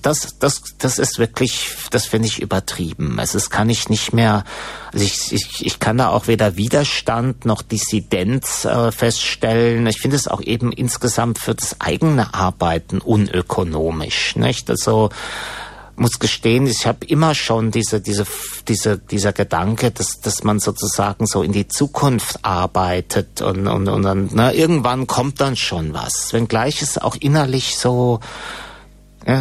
das ist wirklich, das finde ich übertrieben. Also das kann ich nicht mehr, also ich kann da auch weder Widerstand noch Dissidenz feststellen. Ich finde es auch eben insgesamt für das eigene Arbeiten unökonomisch, nicht? Also muss gestehen, ich habe immer schon dieser Gedanke, dass man sozusagen so in die Zukunft arbeitet und dann, na, irgendwann kommt dann schon was. Wenngleich es auch innerlich so, ja,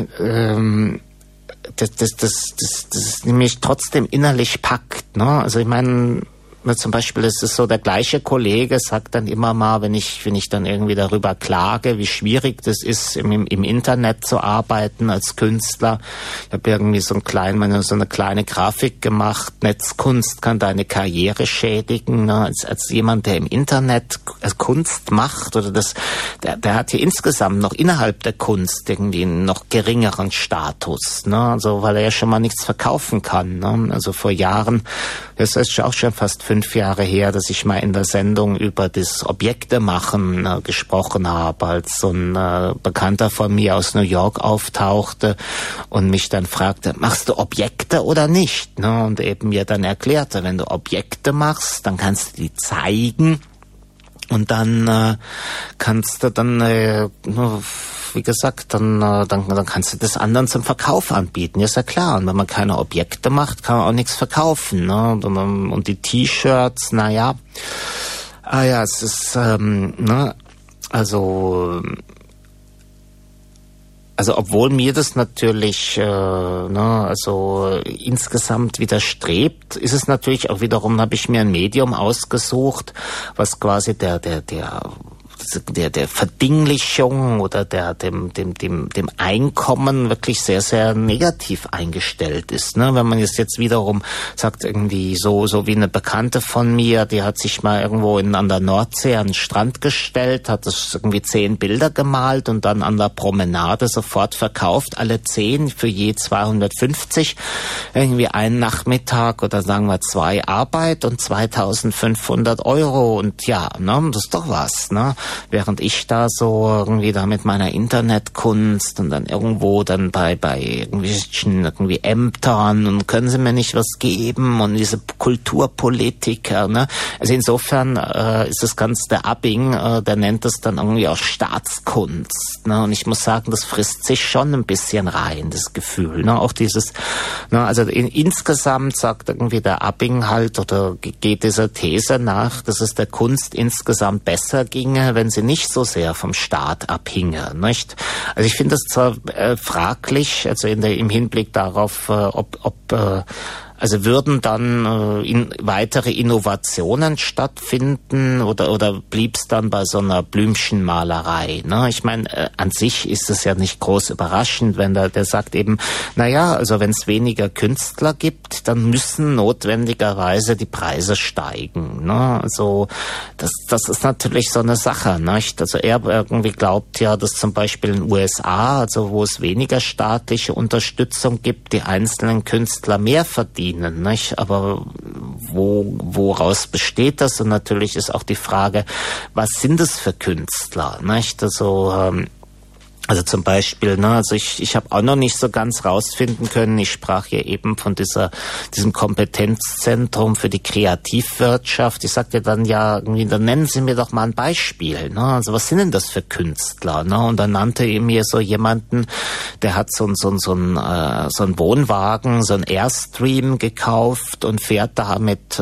das nämlich trotzdem innerlich packt, ne? Also ich meine, zum Beispiel ist es so, der gleiche Kollege sagt dann immer mal, wenn ich dann irgendwie darüber klage, wie schwierig das ist, im Internet zu arbeiten als Künstler. Ich habe irgendwie so eine kleine Grafik gemacht. Netzkunst kann deine Karriere schädigen, ne? Als jemand, der im Internet Kunst macht oder der hat hier insgesamt noch innerhalb der Kunst irgendwie einen noch geringeren Status, ne? Also, weil er ja schon mal nichts verkaufen kann, ne? Also vor Jahren, das ist auch schon fast 5 Jahre her, dass ich mal in der Sendung über das Objekte-Machen gesprochen habe, als so ein Bekannter von mir aus New York auftauchte und mich dann fragte, machst du Objekte oder nicht? Ne? Und eben mir dann erklärte, wenn du Objekte machst, dann kannst du die zeigen und dann kannst du dann wie gesagt, dann kannst du das anderen zum Verkauf anbieten. Ja, ist ja klar. Und wenn man keine Objekte macht, kann man auch nichts verkaufen, ne? Und die T-Shirts, es ist, also obwohl mir das natürlich, insgesamt widerstrebt, ist es natürlich auch wiederum, habe ich mir ein Medium ausgesucht, was quasi der Verdinglichung oder dem Einkommen wirklich sehr, sehr negativ eingestellt ist, ne? Wenn man jetzt wiederum sagt, irgendwie so wie eine Bekannte von mir, die hat sich mal irgendwo an der Nordsee an den Strand gestellt, hat das irgendwie 10 Bilder gemalt und dann an der Promenade sofort verkauft, alle 10 für je 250, irgendwie einen Nachmittag oder sagen wir 2 Arbeit und 2.500 € und ja, ne, das ist doch was, ne? Während ich da so irgendwie da mit meiner Internetkunst und dann irgendwo dann bei irgendwelchen irgendwie Ämtern und können Sie mir nicht was geben und diese Kulturpolitiker, ne? Also insofern ist das ganz der Abing, der nennt das dann irgendwie auch Staatskunst, ne? Und ich muss sagen, das frisst sich schon ein bisschen rein, das Gefühl, ne? Auch dieses, ne? Also insgesamt sagt irgendwie der Abing halt oder geht dieser These nach, dass es der Kunst insgesamt besser ginge, wenn sie nicht so sehr vom Staat abhinge, nicht? Also ich finde es zwar fraglich, also im Hinblick darauf, also würden dann weitere Innovationen stattfinden oder blieb's dann bei so einer Blümchenmalerei, ne? Ich meine, an sich ist es ja nicht groß überraschend, wenn der sagt eben, also wenn es weniger Künstler gibt, dann müssen notwendigerweise die Preise steigen, ne? Also das ist natürlich so eine Sache, nicht? Also er irgendwie glaubt ja, dass zum Beispiel in den USA, also wo es weniger staatliche Unterstützung gibt, die einzelnen Künstler mehr verdienen, nicht? Aber woraus besteht das? Und natürlich ist auch die Frage, was sind es für Künstler, nicht? Also zum Beispiel, ne, also ich habe auch noch nicht so ganz rausfinden können, ich sprach hier eben von diesem Kompetenzzentrum für die Kreativwirtschaft. Ich sagte dann dann nennen Sie mir doch mal ein Beispiel, ne? Also was sind denn das für Künstler, ne? Und dann nannte er mir so jemanden, der hat so einen Wohnwagen, so einen Airstream gekauft und fährt da mit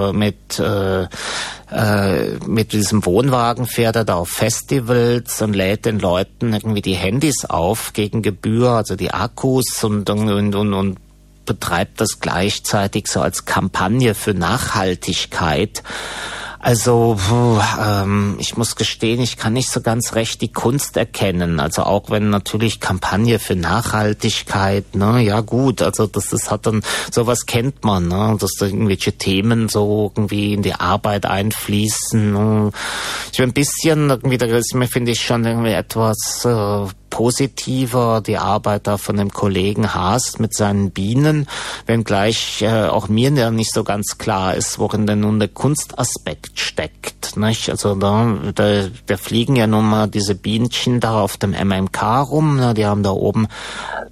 diesem Wohnwagen fährt er da auf Festivals und lädt den Leuten irgendwie die Handys auf gegen Gebühr, also die Akkus und betreibt das gleichzeitig so als Kampagne für Nachhaltigkeit. Also, ich muss gestehen, ich kann nicht so ganz recht die Kunst erkennen. Also auch wenn natürlich Kampagne für Nachhaltigkeit, ne, ja gut, also das hat dann, sowas kennt man, ne, dass da irgendwelche Themen so irgendwie in die Arbeit einfließen. Ich bin ein bisschen irgendwie, da ist mir, finde ich, schon irgendwie etwas positiver die Arbeit da von dem Kollegen Haas mit seinen Bienen, wenngleich auch mir ja nicht so ganz klar ist, worin denn nun der Kunstaspekt steckt, nicht? Also da fliegen ja nun mal diese Bienchen da auf dem MMK rum, ne? Die haben da oben